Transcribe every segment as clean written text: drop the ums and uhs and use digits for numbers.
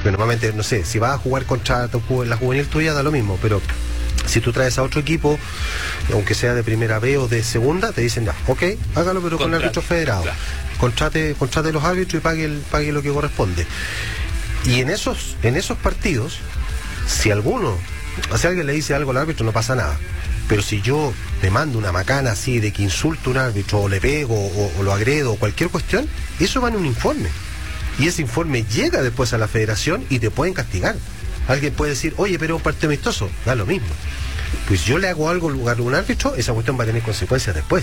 porque normalmente, no sé, si vas a jugar contra la juvenil tuya da lo mismo, pero si tú traes a otro equipo, aunque sea de primera B o de segunda, te dicen ya, ok, hágalo, pero con árbitros federados. Claro. Contrate los árbitros y pague lo que corresponde. Y en esos partidos, si alguien le dice algo al árbitro, no pasa nada. Pero si yo me mando una macana así de que insulto a un árbitro, o le pego, o lo agredo, o cualquier cuestión, eso va en un informe. Y ese informe llega después a la federación y te pueden castigar. Alguien puede decir, oye, pero un partido amistoso, da lo mismo. Pues yo le hago algo en lugar de un árbitro, esa cuestión va a tener consecuencias después.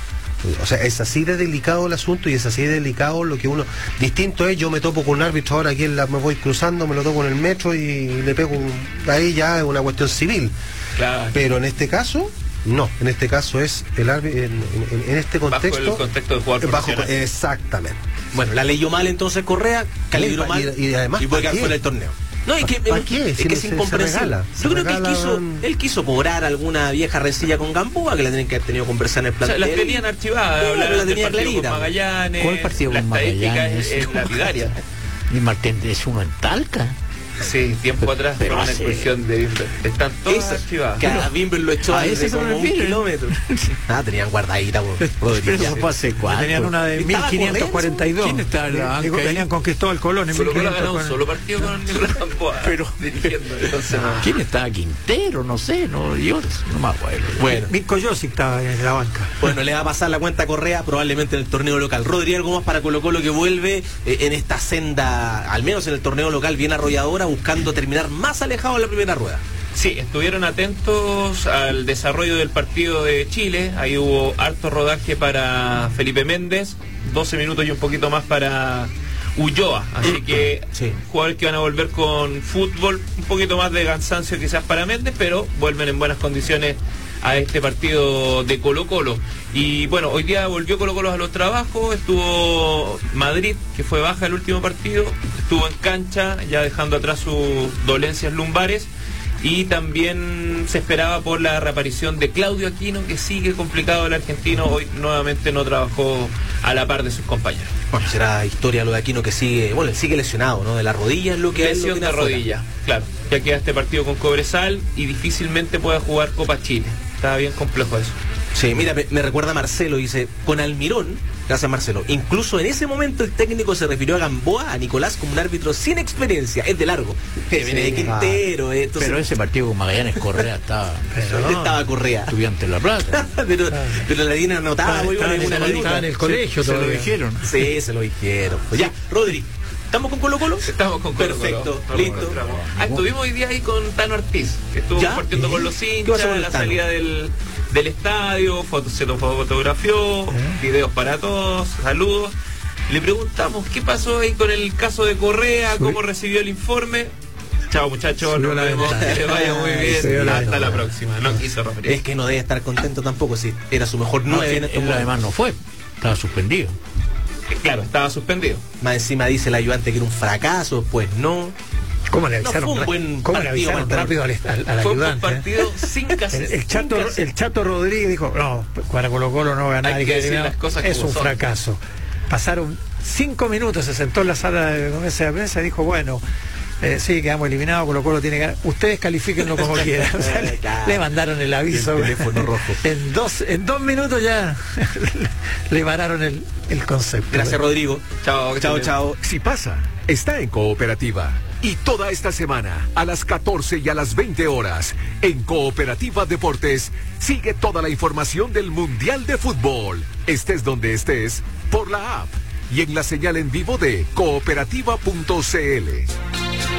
O sea, es así de delicado el asunto y es así de delicado lo que uno... Distinto es, yo me topo con un árbitro ahora, aquí me voy cruzando, me lo toco en el metro y le pego ahí ya es una cuestión civil. Claro. Pero en este caso, no. En este caso es el árbitro, en este contexto... Bajo el contexto de jugador profesional. Exactamente. Bueno, la leyó mal entonces Correa, calibró mal y además y puede quedar fuera del torneo. No, es que es incomprensible. Yo creo que él quiso cobrar alguna vieja rencilla con Gamboa que la tienen que haber tenido que conversar en el plantel. O sea, las tenían archivadas, la tenía clarita. Magallanes, ¿cuál partido con Magallanes? Es lapidaria. Y Martín es uno en Talca. Sí, tiempo atrás fue una expulsión de Bimber. Están todas archivadas. Que a Bimber lo echó a ese como 1 kilómetro. Tenían guardadita, Pero eso fue hace cuánto. Tenían una de 1542. ¿Quién estaba en la banca? Tenían con Cristóbal Colón en 1542. Un solo partido con Nicolás Gamboa. Pero dirigiendo. ¿Quién estaba? Quintero, no sé, yo no me acuerdo. Bueno, Mirko Josic estaba en la banca. Bueno, le va a pasar la cuenta a Correa probablemente en el torneo local. Rodri, algo más para Colo-Colo que vuelve en esta senda, al menos en el torneo local, bien arrolladora, buscando terminar más alejado en la primera rueda. Sí, estuvieron atentos al desarrollo del partido de Chile. Ahí hubo harto rodaje para Felipe Méndez, 12 minutos y un poquito más para Ulloa. Así que jugadores que van a volver con fútbol, un poquito más de cansancio quizás para Méndez, pero vuelven en buenas condiciones a este partido de Colo-Colo. Y bueno, hoy día volvió Colo-Colo a los trabajos, estuvo Madrid, que fue baja el último partido, estuvo en cancha, ya dejando atrás sus dolencias lumbares, y también se esperaba por la reaparición de Claudio Aquino, que sigue complicado el argentino, hoy nuevamente no trabajó a la par de sus compañeros. Bueno, será historia lo de Aquino, que sigue, bueno, él sigue lesionado, ¿no? De la rodilla es lo que es. Lesión de rodilla, claro. Ya queda este partido con Cobresal y difícilmente pueda jugar Copa Chile. Está bien complejo eso. Sí, mira, me recuerda a Marcelo, dice, con Almirón, gracias Marcelo, incluso en ese momento el técnico se refirió a Gamboa, a Nicolás, como un árbitro sin experiencia, es de largo, viene de Quintero. Entonces... Pero ese partido con Magallanes, Correa estaba... ¿Dónde estaba Correa? Estudiante de La Plata. pero la tiene anotada. Estaba en el colegio. Se lo dijeron. Sí, se lo dijeron. Pues ya, Rodri, ¿estamos con Colo-Colo? Estamos con Colo-Colo. Perfecto, listo. Estuvimos hoy día ahí con Tano Ortiz, que estuvo compartiendo con los hinchas, la salida del estadio, se fotografió, videos para todos, saludos. Le preguntamos qué pasó ahí con el caso de Correa, cómo recibió el informe. Chao muchachos, nos vemos, que les vaya muy bien, hasta la próxima. No quiso referir. Es que no debe estar contento tampoco, si era su mejor 9 en estos momentos. Además no fue, estaba suspendido. Claro, estaba suspendido. Más encima dice el ayudante que era un fracaso, pues no. ¿Cómo le avisaron, rápido al fue ayudante? Un partido sin cases. El Chato Rodríguez dijo, no, para Colo-Colo no va a ganar. Es un fracaso. Pasaron 5 minutos, se sentó en la sala de prensa y dijo, bueno, sí, quedamos eliminados, Colo-Colo tiene que ganar. Ustedes califíquenlo como quieran. O sea, le mandaron el aviso. El teléfono rojo. En 2 minutos ya le pararon el concepto. Gracias, Rodrigo. Chao. Si pasa, está en Cooperativa. Y toda esta semana, a las 14 y a las 20 horas, en Cooperativa Deportes, sigue toda la información del Mundial de Fútbol. Estés donde estés, por la app y en la señal en vivo de cooperativa.cl.